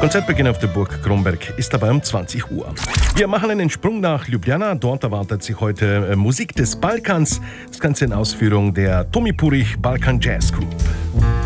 Konzertbeginn auf der Burg Kromberg ist dabei um 20 Uhr. Wir machen einen Sprung nach Ljubljana. Dort erwartet sich heute Musik des Balkans. Das Ganze in Ausführung der Tomi Purich Balkan Jazz Group.